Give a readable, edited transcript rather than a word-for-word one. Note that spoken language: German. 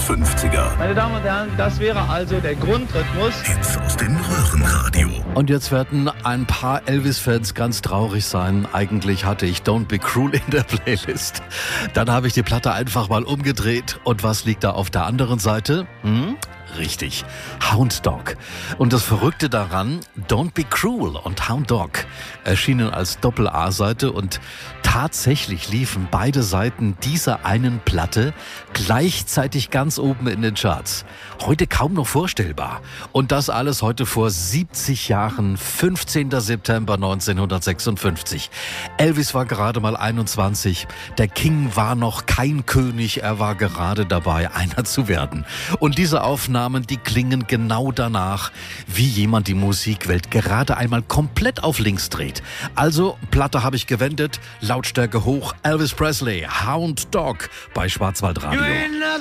50er. Meine Damen und Herren, das wäre also der Grundrhythmus. Hits aus dem Röhrenradio. Und jetzt werden ein paar Elvis-Fans ganz traurig sein. Eigentlich hatte ich Don't Be Cruel in der Playlist. Dann habe ich die Platte einfach mal umgedreht. Und was liegt da auf der anderen Seite? Richtig, Hound Dog. Und das Verrückte daran, Don't Be Cruel und Hound Dog erschienen als Doppel-A-Seite und tatsächlich liefen beide Seiten dieser einen Platte gleichzeitig ganz oben in den Charts. Heute kaum noch vorstellbar. Und das alles heute vor 70 Jahren, 15. September 1956. Elvis war gerade mal 21. Der King war noch kein König, er war gerade dabei, einer zu werden. Und diese Aufnahmen, die klingen genau danach, wie jemand die Musikwelt gerade einmal komplett auf links dreht. Also, Platte habe ich gewendet, Lautstärke hoch, Elvis Presley, Hound Dog bei Schwarzwaldradio.